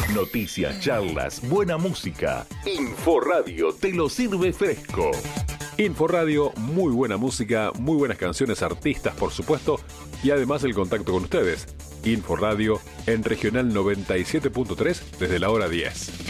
Noticias, charlas, buena música. Inforadio te lo sirve fresco. Inforadio, muy buena música, muy buenas canciones, artistas por supuesto, y además el contacto con ustedes. Inforadio en Regional 97.3 desde la hora 10.